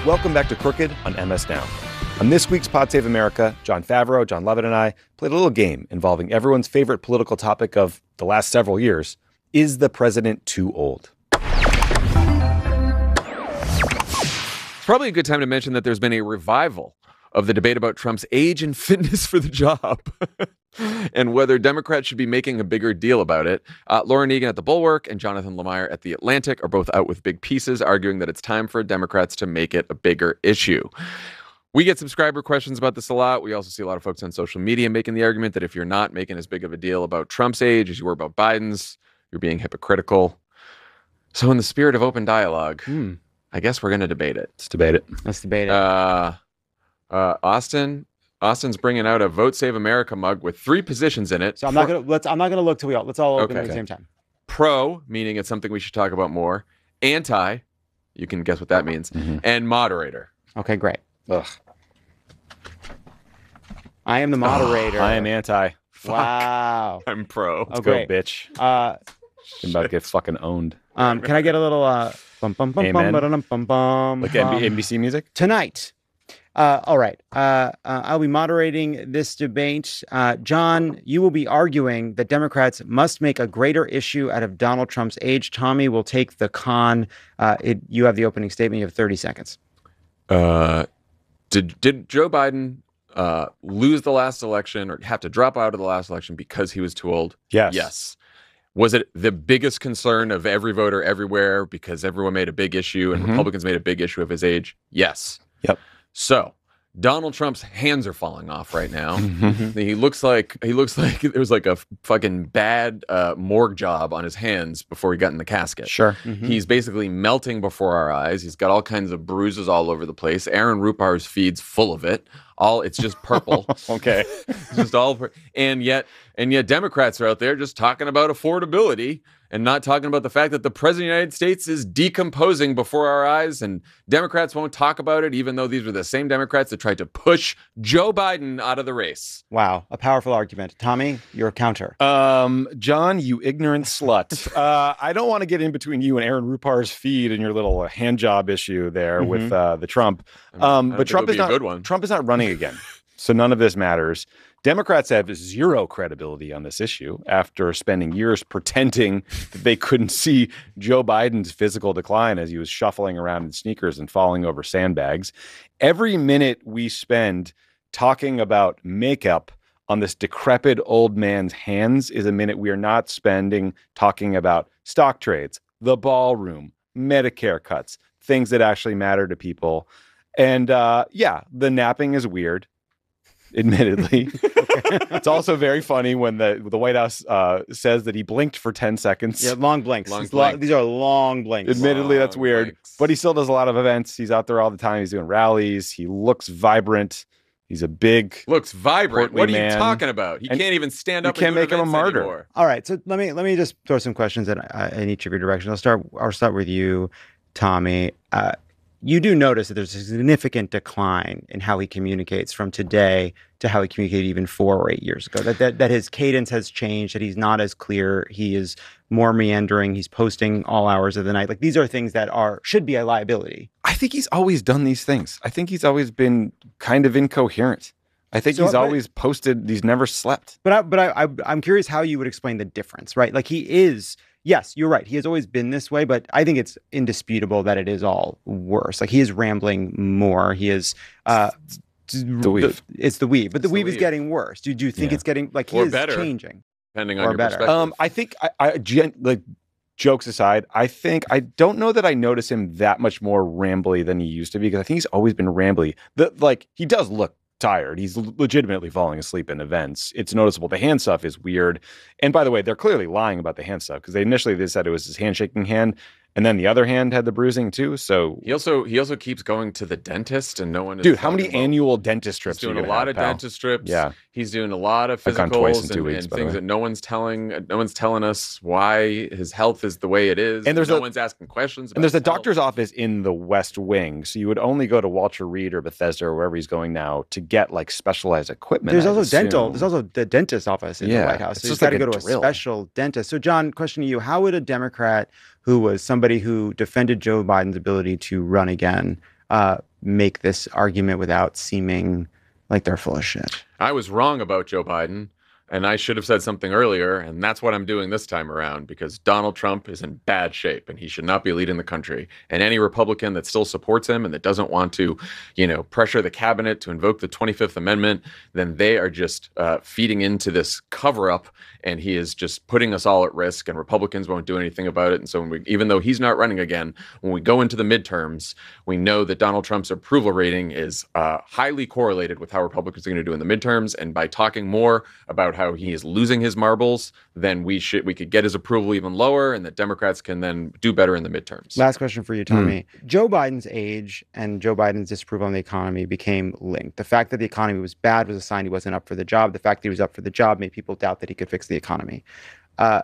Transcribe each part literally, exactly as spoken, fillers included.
Welcome back to Crooked on M S Now. On this week's Pod Save America, Jon Favreau, Jon Lovett, and I played a little game involving everyone's favorite political topic of the last several years. Is the president too old? It's probably a good time to mention that there's been a revival of the debate about Trump's age and fitness for the job and whether Democrats should be making a bigger deal about it. Uh, Lauren Egan at The Bulwark and Jonathan Lemire at The Atlantic are both out with big pieces arguing that it's time for Democrats to make it a bigger issue. We get subscriber questions about this a lot. We also see a lot of folks on social media making the argument that if you're not making as big of a deal about Trump's age as you were about Biden's, you're being hypocritical. So in the spirit of open dialogue, hmm. I guess we're going to debate it. Let's debate it. Let's debate it. Uh, uh, Austin, Austin's bringing out a Vote Save America mug with three positions in it. So I'm not gonna let's. I'm not gonna look till we all. Let's all open Okay. at the same time. Pro, meaning it's something we should talk about more. Anti, you can guess what that means. Mm-hmm. And moderator. Okay, great. Ugh. I am the moderator. I am anti. Fuck. Wow. I'm pro. Let's Oh, go, great. bitch. Uh, I'm about to get fucking owned. um, can I get a little uh, bum bum bum Amen. bum bum bum bum Like bum. N B C music? Tonight? Uh, all right. Uh, uh, I'll be moderating this debate. Uh, John, you will be arguing that Democrats must make a greater issue out of Donald Trump's age. Tommy will take the con. Uh, it, you have the opening statement. You have thirty seconds. Uh, did did Joe Biden uh, lose the last election or have to drop out of the last election because he was too old? Yes. Yes. Was it the biggest concern of every voter everywhere because everyone made a big issue and Mhm. Republicans made a big issue of his age? Yes. Yep. So Donald Trump's hands are falling off right now. He looks like he looks like there was like a fucking bad uh, morgue job on his hands before he got in the casket. Sure. Mhm. He's basically melting before our eyes. He's got all kinds of bruises all over the place. Aaron Rupar's feed's full of it. All it's just purple. Okay. It's just all, pur- and yet, and yet, Democrats are out there just talking about affordability and not talking about the fact that the president of the United States is decomposing before our eyes. And Democrats won't talk about it, even though these were the same Democrats that tried to push Joe Biden out of the race. Wow, a powerful argument. Tommy, your counter. Um, John, you ignorant slut. Uh, I don't want to get in between you and Aaron Rupar's feed and your little hand job issue there Mhm. with uh, the Trump. I don't Um, think but it Trump would is be a not good one. Trump is not running again, so none of this matters. Democrats have zero credibility on this issue after spending years pretending that they couldn't see Joe Biden's physical decline as he was shuffling around in sneakers and falling over sandbags. Every minute we spend talking about makeup on this decrepit old man's hands is a minute we are not spending talking about stock trades, the ballroom, Medicare cuts, things that actually matter to people. And uh, yeah, the napping is weird. Admittedly, it's also very funny when the the White House uh, says that he blinked for ten seconds. Yeah, long blinks. Long It's lo- blink. these are long blinks. Admittedly, that's Long weird, blinks. but he still does a lot of events. He's out there all the time. He's doing rallies. He looks vibrant. He's a big. Looks vibrant. Portly What are you man. talking about? He And can't even stand you up. can't and do make him a events martyr. anymore. All right, so let me let me just throw some questions in, uh, in each of your directions. I'll start. I'll start with you, Tommy. Uh, you do notice that there's a significant decline in how he communicates from today to how he communicated even four or eight years ago. That that, that his cadence has changed. That he's not as clear. He is more meandering. He's posting all hours of the night. Like these are things that are should be a liability. I think he's always done these things. I think he's always been kind of incoherent. I think So, he's but- always posted. He's never slept. But I, but I, I I'm curious how you would explain the difference, right? Like he is. Yes, you're right. He has always been this way, but I think it's indisputable that it is all worse. Like he is rambling more. He is. Uh, The weave. It's the weave, but the It's the weave is weave. getting worse. Do, do you think Yeah. it's getting like he Or is better. changing? Depending Or on your better. perspective. Um, I think I, I gen, like jokes aside, I think I don't know that I notice him that much more rambly than he used to be because I think he's always been rambly. The like he does look tired. He's l- legitimately falling asleep in events. It's noticeable. The hand stuff is weird. And by the way, they're clearly lying about the hand stuff because they initially they said it was his handshaking hand, and then the other hand had the bruising too. So, he also he also keeps going to the dentist, and no one is. dude, how many talking about- annual dentist trips? He's doing are a you gonna lot have, of pal? dentist strips. Yeah. He's doing a lot of I've gone twice in physicals two and, weeks, and by the things way. that no one's telling. No one's telling us why his health is the way it is. And there's no a- one's asking questions. And there's a about his health. doctor's office in the West Wing, so you would only go to Walter Reed or Bethesda or wherever he's going now to get like specialized equipment. There's I'd also dental. assume. There's also the dentist office in Yeah, the White House. it's So you've just got like to a go to drill. a special dentist. So, John, question to you: how would a Democrat who was somebody who defended Joe Biden's ability to run again uh, make this argument without seeming like they're full of shit. I was wrong about Joe Biden, and I should have said something earlier, and that's what I'm doing this time around, because Donald Trump is in bad shape, and he should not be leading the country. And any Republican that still supports him and that doesn't want to, you know, pressure the cabinet to invoke the twenty-fifth Amendment, then they are just uh, feeding into this cover-up, and he is just putting us all at risk, and Republicans won't do anything about it. And so when we, even though he's not running again, when we go into the midterms, we know that Donald Trump's approval rating is uh, highly correlated with how Republicans are going to do in the midterms. And by talking more about how he is losing his marbles, then we should we could get his approval even lower, and that Democrats can then do better in the midterms. Last question for you, Tommy. Mm. Joe Biden's age and Joe Biden's disapproval on the economy became linked. The fact that the economy was bad was a sign he wasn't up for the job. The fact that he was up for the job made people doubt that he could fix the economy. Uh,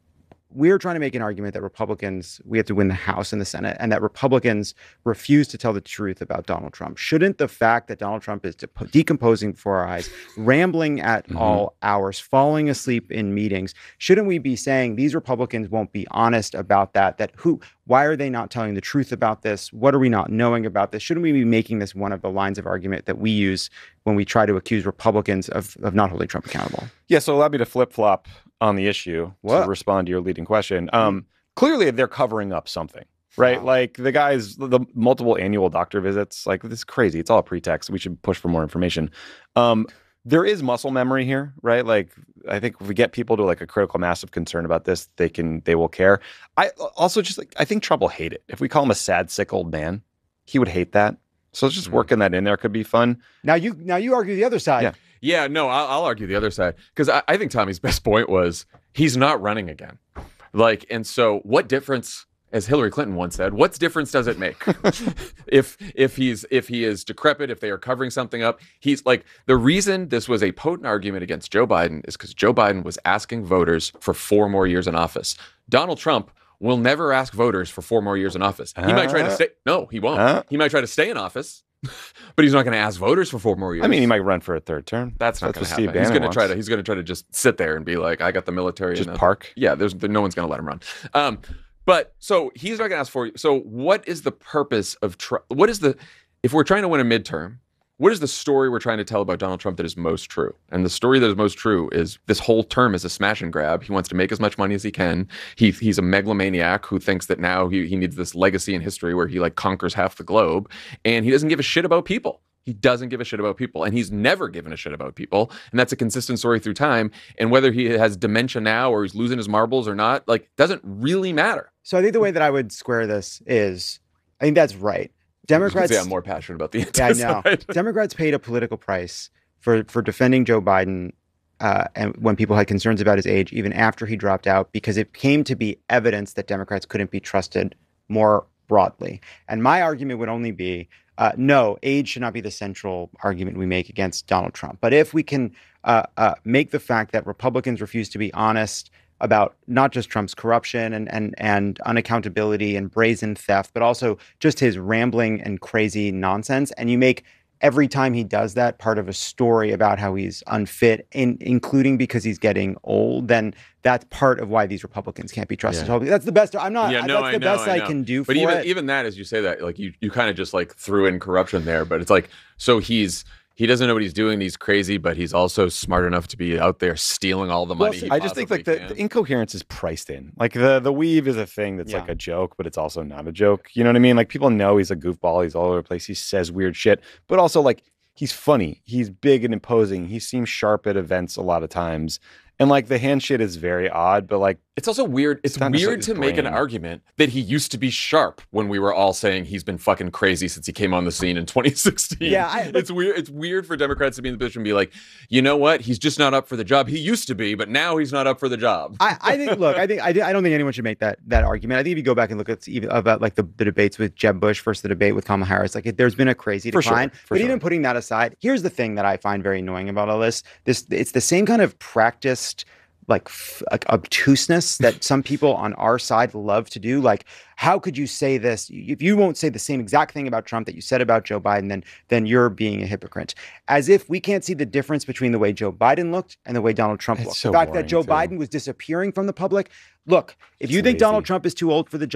we're trying to make an argument that Republicans, we have to win the House and the Senate, and that Republicans refuse to tell the truth about Donald Trump. Shouldn't the fact that Donald Trump is de- decomposing before our eyes, rambling at mm-hmm. all hours, falling asleep in meetings, shouldn't we be saying these Republicans won't be honest about that? That who, why are they not telling the truth about this? What are we not knowing about this? Shouldn't we be making this one of the lines of argument that we use when we try to accuse Republicans of, of not holding Trump accountable? Yeah, so allow me to flip-flop on the issue what? to respond to your leading question. Um, mm-hmm. Clearly, they're covering up something, right? Wow. Like the guys, the multiple annual doctor visits, like this is crazy. It's all a pretext. We should push for more information. Um, there is muscle memory here, right? Like I think if we get people to like a critical mass of concern about this, they can, they will care. I also just like, I think Trump will hate it. If we call him a sad, sick old man, he would hate that. So just mm-hmm. working that in there could be fun. Now you, now you argue the other side. Yeah. Yeah, no, I'll, I'll argue the other side, because I, I think Tommy's best point was he's not running again. Like, and so what difference, as Hillary Clinton once said, what difference does it make if if he's if he is decrepit, if they are covering something up? He's like, the reason this was a potent argument against Joe Biden is because Joe Biden was asking voters for four more years in office. Donald Trump will never ask voters for four more years in office. He uh, might try to stay. No, he won't. Uh, he might try to stay in office. But he's not going to ask voters for four more years. I mean, he might run for a third term. That's not going to happen. He's going to try to. He's going to try to just sit there and be like, "I got the military." Just and park. Yeah, there's no one's going to let him run. Um, but so he's not going to ask for. So what is the purpose of? Tr- what is the? If we're trying to win a midterm, what is the story we're trying to tell about Donald Trump that is most true? And the story that is most true is this whole term is a smash and grab. He wants to make as much money as he can. He he's a megalomaniac who thinks that now he he needs this legacy in history where he like conquers half the globe, and he doesn't give a shit about people. He doesn't give a shit about people, and he's never given a shit about people. And that's a consistent story through time. And whether he has dementia now or he's losing his marbles or not, like, doesn't really matter. So I think the way that I would square this is, I think that's right. Democrats. Say I'm more passionate about the yeah, I know. Democrats paid a political price for for defending Joe Biden, uh, and when people had concerns about his age, even after he dropped out, because it came to be evidence that Democrats couldn't be trusted more broadly. And my argument would only be, uh, no, age should not be the central argument we make against Donald Trump. But if we can uh, uh, make the fact that Republicans refuse to be honest about not just Trump's corruption and and and unaccountability and brazen theft, but also just his rambling and crazy nonsense, and you make every time he does that part of a story about how he's unfit, in, including because he's getting old, then that's part of why these Republicans can't be trusted. Yeah. That's the best. I'm not. Yeah, no, that's the I know, best I, I can do. But for even it. even that, as you say that, like you you kind of just like threw in corruption there. But it's like, so he's. He doesn't know what he's doing. He's crazy, but he's also smart enough to be out there stealing all the money. Well, he I just think like the, the incoherence is priced in. Like the the weave is a thing that's yeah. like a joke, but it's also not a joke. You know what I mean? Like people know he's a goofball. He's all over the place. He says weird shit, but also like he's funny. He's big and imposing. He seems sharp at events a lot of times. And like the hand shit is very odd, but like it's also weird. It's, it's weird to make an argument that he used to be sharp when we were all saying he's been fucking crazy since he came on the scene in twenty sixteen. Yeah, I, it's weird. It's weird for Democrats to be in the position and be like, you know what? He's just not up for the job. He used to be, but now he's not up for the job. I, I think. Look, I think I, I don't think anyone should make that that argument. I think if you go back and look at even about like the, the debates with Jeb Bush versus the debate with Kamala Harris, like it, there's been a crazy for decline. Sure, for but sure. even putting that aside, here's the thing that I find very annoying about all this. This it's the same kind of practiced. Like, f- like obtuseness that some people on our side love to do. Like, how could you say this? If you won't say the same exact thing about Trump that you said about Joe Biden, then then you're being a hypocrite. As if we can't see the difference between the way Joe Biden looked and the way Donald Trump it's looked. So the fact that Joe too. Biden was disappearing from the public. Look, if it's you think lazy. Donald Trump is too old for the job,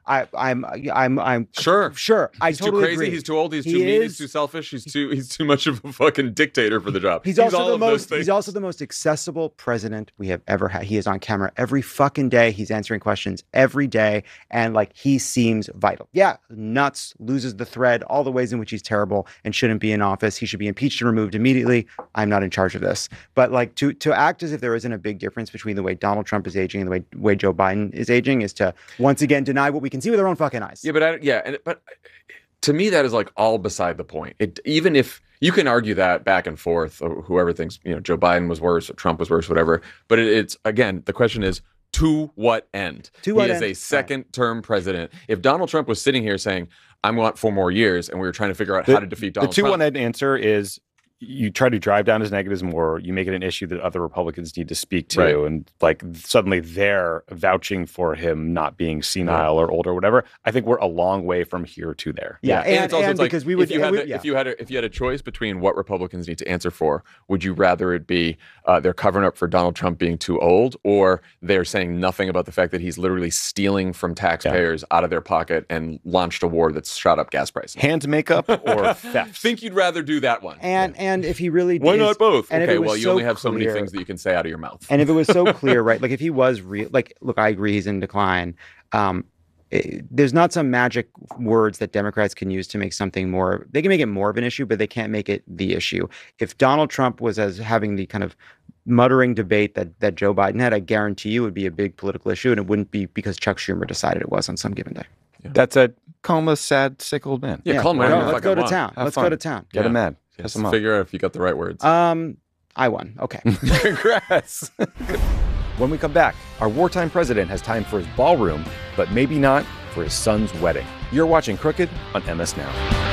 I, I'm, I'm, I'm Sure. sure. I He's totally too crazy. agree. He's too old. He's He too mean. is- He's too selfish. He's too. He's too much of a fucking dictator for the job. He's, all also the of those most. things. He's also the most accessible president we have ever had. He is on camera every fucking day. He's answering questions every day, and like he seems vital. Yeah, nuts. Loses the thread. All the ways in which he's terrible and shouldn't be in office. He should be impeached and removed immediately. I'm not in charge of this. But like to to act as if there isn't a big difference between the way Donald Trump is aging and the way way Joe Biden is aging is to once again deny what we can see with our own fucking eyes. Yeah, but I, yeah, and but to me that is like all beside the point. It even if you can argue that back and forth, or whoever thinks you know Joe Biden was worse or Trump was worse, whatever. But it, it's again the question is to what end? To what he is end? a second-term president. If Donald Trump was sitting here saying, "I want four more years," and we were trying to figure out The, how to defeat Donald the two Trump, one end answer is you try to drive down his negatives more. You make it an issue that other Republicans need to speak to, Right. and like suddenly they're vouching for him not being senile or old or whatever. I think we're a long way from here to there. Yeah, and, and, it's also and it's like, because we would, if you had we- the- yeah. if you had a, if you had a choice between what Republicans need to answer for, would you rather it be uh, they're covering up for Donald Trump being too old, or they're saying nothing about the fact that he's literally stealing from taxpayers out of their pocket and launched a war that's shot up gas prices? Hand makeup or theft. Think you'd rather do that one? and and if he really Why is- not both? and if Okay, it was well you so only have so many clear- things that you can say out of your mouth. And if it was so clear, right? Like if he was real, like, look, I agree he's in decline. Um, it- there's not some magic words that Democrats can use to make something more. They can make it more of an issue, but they can't make it the issue. If Donald Trump was as having the kind of muttering debate that that Joe Biden had, I guarantee you it would be a big political issue, and it wouldn't be because Chuck Schumer decided it was on some given day. That's a calm, a sad, sick old man. Yeah, call him well, whatever the let's fuck go I to want. town. Have Let's fun. go to town. Get him Yeah. mad. Piss Just him off. figure out if you got the right words. Um, I won. Okay. Congrats. When we come back, our wartime president has time for his ballroom, but maybe not for his son's wedding. You're watching Crooked on M S Now.